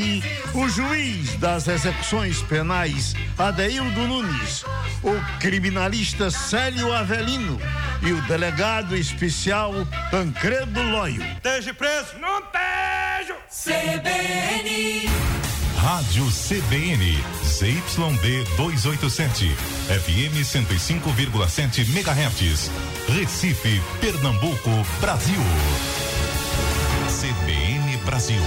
CPI, o juiz das execuções penais, Adeildo Nunes, o criminalista Célio Avelino e o delegado especial Tancredo Lóio. Esteja preso? Não esteja! CBN. Rádio CBN, ZYD 287, FM 105,7 MHz, Recife, Pernambuco, Brasil. CBN Brasil.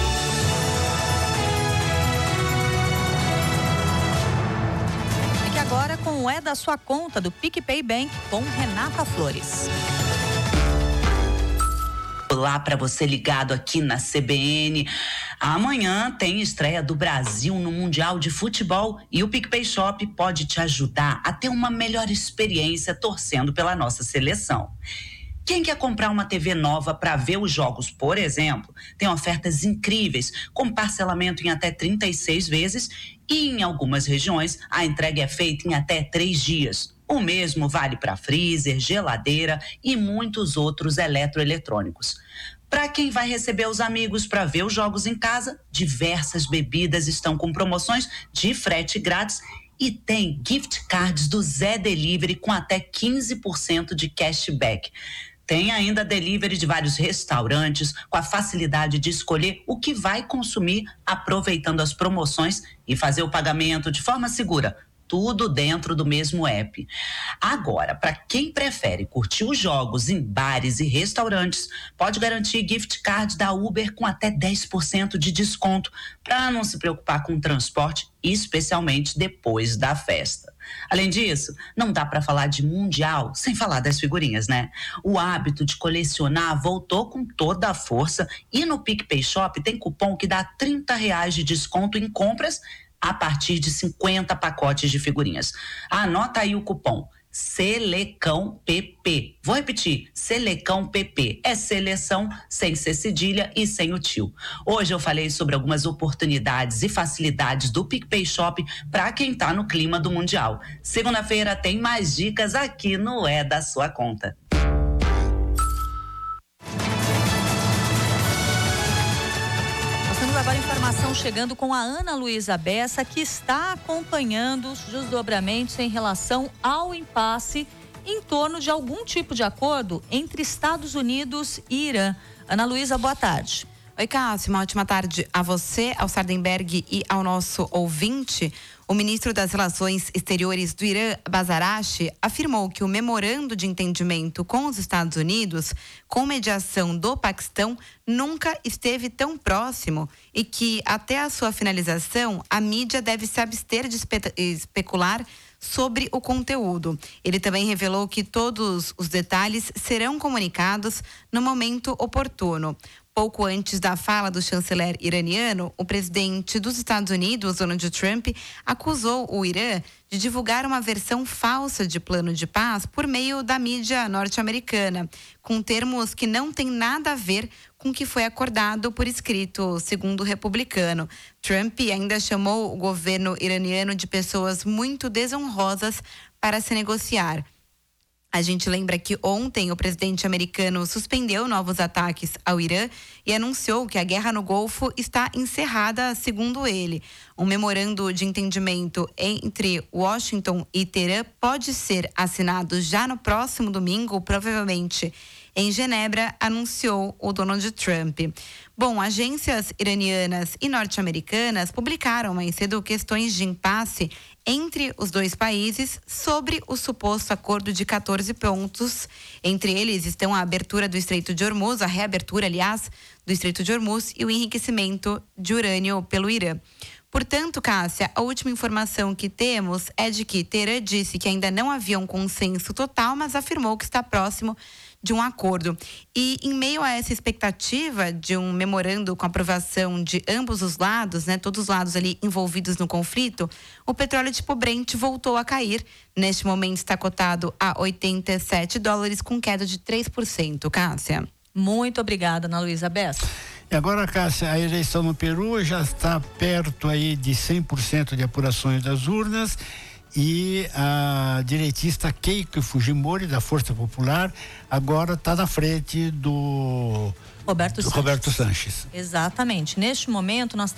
Fique agora com o É da Sua Conta do PicPay Bank com Renata Flores. Olá para você ligado aqui na CBN. Amanhã tem estreia do Brasil no Mundial de Futebol e o PicPay Shop pode te ajudar a ter uma melhor experiência torcendo pela nossa seleção. Quem quer comprar uma TV nova para ver os jogos, por exemplo, tem ofertas incríveis, com parcelamento em até 36 vezes e em algumas regiões a entrega é feita em até 3 dias. O mesmo vale para freezer, geladeira e muitos outros eletroeletrônicos. Para quem vai receber os amigos para ver os jogos em casa, diversas bebidas estão com promoções de frete grátis e tem gift cards do Zé Delivery com até 15% de cashback. Tem ainda delivery de vários restaurantes com a facilidade de escolher o que vai consumir aproveitando as promoções e fazer o pagamento de forma segura. Tudo dentro do mesmo app. Agora, para quem prefere curtir os jogos em bares e restaurantes, pode garantir gift card da Uber com até 10% de desconto, para não se preocupar com o transporte, especialmente depois da festa. Além disso, não dá para falar de Mundial sem falar das figurinhas, né? O hábito de colecionar voltou com toda a força e no PicPay Shop tem cupom que dá R$30 de desconto em compras a partir de 50 pacotes de figurinhas. Anota aí o cupom SELECÃO PP. Vou repetir, SELECÃO PP. É seleção sem ser cedilha e sem o tio. Hoje eu falei sobre algumas oportunidades e facilidades do PicPay Shop para quem tá no clima do Mundial. Segunda-feira tem mais dicas aqui no É da Sua Conta. Agora informação chegando com a Ana Luísa Bessa, que está acompanhando os desdobramentos em relação ao impasse em torno de algum tipo de acordo entre Estados Unidos e Irã. Ana Luísa, boa tarde. Oi, Cássio, uma ótima tarde a você, ao Sardenberg e ao nosso ouvinte. O ministro das Relações Exteriores do Irã, Abbas Araghchi, afirmou que o memorando de entendimento com os Estados Unidos, com mediação do Paquistão, nunca esteve tão próximo e que, até a sua finalização, a mídia deve se abster de especular sobre o conteúdo. Ele também revelou que todos os detalhes serão comunicados no momento oportuno. Pouco antes da fala do chanceler iraniano, o presidente dos Estados Unidos, Donald Trump, acusou o Irã de divulgar uma versão falsa de plano de paz por meio da mídia norte-americana, com termos que não têm nada a ver com o que foi acordado por escrito, segundo o republicano. Trump ainda chamou o governo iraniano de pessoas muito desonrosas para se negociar. A gente lembra que ontem o presidente americano suspendeu novos ataques ao Irã e anunciou que a guerra no Golfo está encerrada, segundo ele. Um memorando de entendimento entre Washington e Teherã pode ser assinado já no próximo domingo, provavelmente em Genebra, anunciou o Donald Trump. Bom, agências iranianas e norte-americanas publicaram mais cedo questões de impasse entre os dois países sobre o suposto acordo de 14 pontos. Entre eles estão a abertura do Estreito de Hormuz, a reabertura, aliás, do Estreito de Hormuz e o enriquecimento de urânio pelo Irã. Portanto, Cássia, a última informação que temos é de que Teherã disse que ainda não havia um consenso total, mas afirmou que está próximo de um acordo. E em meio a essa expectativa de um memorando com aprovação de ambos os lados, né, todos os lados ali envolvidos no conflito, o petróleo tipo Brent voltou a cair. Neste momento está cotado a $87, com queda de 3%, Cássia. Muito obrigada, Ana Luísa Bessa. E agora, Cássia, a eleição no Peru já está perto aí de 100% de apurações das urnas. E a direitista Keiko Fujimori, da Força Popular, agora está na frente do Roberto Sanches. Exatamente. Neste momento, nós